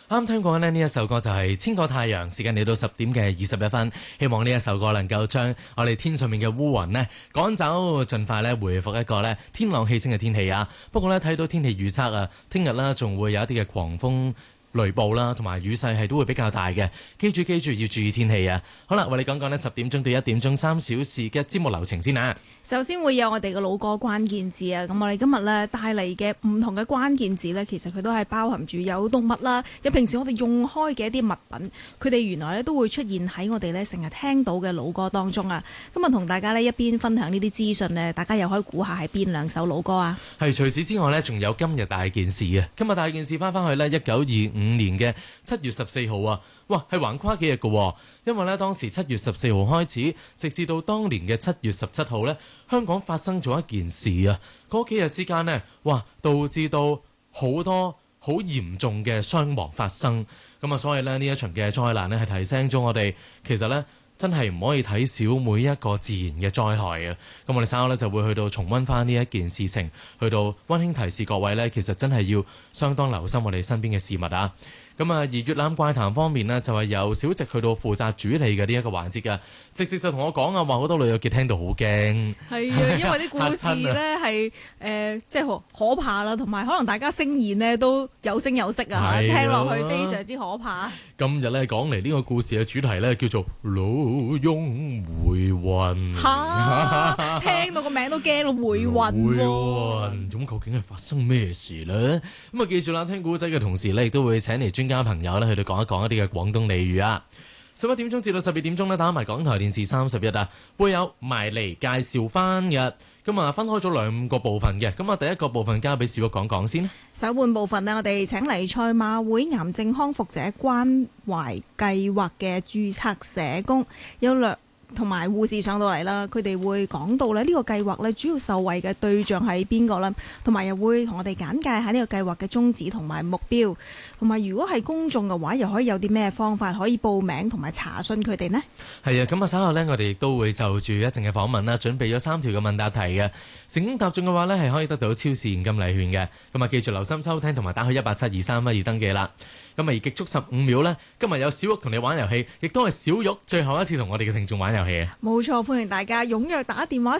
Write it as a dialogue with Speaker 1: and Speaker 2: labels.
Speaker 1: 啱聽過呢一首歌就係《千個太陽》，時間嚟到10點嘅21分，希望呢一首歌能夠將我哋天上面嘅烏雲呢趕走，盡快呢回復一個呢天朗氣清嘅天氣啊！不過呢，睇到天氣預測啊，聽日呢仲會有一啲嘅狂風雷暴啦，同埋雨勢係都會比較大嘅，記住要注意天氣啊！好啦，為你講講呢10點鐘到1點鐘3小時嘅節目流程先啊！
Speaker 2: 首先會有我哋嘅老歌關鍵字啊，咁我哋今日咧帶嚟嘅唔同嘅關鍵字呢，其實佢都係包含住有動物啦，有平時我哋用開嘅一啲物品，佢哋原來咧都會出現喺我哋咧成日聽到嘅老歌當中啊！今日同大家呢一邊分享呢啲資訊呢，大家又可以估下係邊兩首老歌啊？係
Speaker 1: 除此之外呢，仲有今日大件事啊！今日大件事翻去呢1925年嘅7月14號啊！哇，係橫跨幾日嘅，因為呢當時7月14號開始，直至到當年嘅7月17號呢，香港發生咗一件事啊！嗰幾日之間呢，哇，導致到好多好嚴重嘅傷亡發生。咁啊，所以呢，呢一場嘅災難呢，係提醒咗我哋，其實呢，真係唔可以睇小每一個自然嘅災害啊！咁我哋稍後呢，就會去到重溫翻呢一件事情，去到溫馨提示各位呢，其實真係要相當留心我哋身邊嘅事物啊！咁啊，而粵覽怪談方面呢，就係由小直去到負責主理嘅呢一個環節㗎。直接就同我講啊，話好多女友記聽到好驚。係啊，因為啲故事呢係即係可怕啦，同埋可能大家聲言呢都有聲有色啊，聽落去非常之可怕。今日呢講嚟呢個故事嘅主題呢，叫做老翁回魂。嚇！聽到個名都驚到回魂喎。咁究竟係發生咩事呢？咁啊，記住啦，聽古仔嘅同時呢，亦都會請嚟專家朋友咧，去到講一講一啲嘅廣東俚語啊。11點鐘至到12點鐘咧，打埋港台電視31啊，會有埋嚟介紹翻嘅。咁啊，分開咗2個部分嘅。咁啊，第一個部分交俾小玉講講先。首半部分呢，我哋請嚟賽馬會癌症康復者關懷計劃嘅註冊社工有同埋護士上到嚟啦，佢哋會講到咧呢個計劃咧主要受惠嘅對象係邊個啦，同埋又會同我哋簡介下呢個計劃嘅宗旨同埋目標，同埋如果係公眾嘅話，又可以有啲咩方法可以報名同埋查詢佢哋呢？係啊，咁啊稍後呢，我哋亦都會就住一陣嘅訪問啦，準備咗3條嘅問答題嘅，成功答中嘅話呢，係可以得到超市現金禮券嘅。咁啊，記住留心收聽同埋打去1872312登記啦。咁啊，而極速15秒呢，今日有小玉同你玩遊戲，亦都係小玉最後一次同我哋嘅聽眾玩遊戲啊！冇錯，歡迎大家踴躍打電話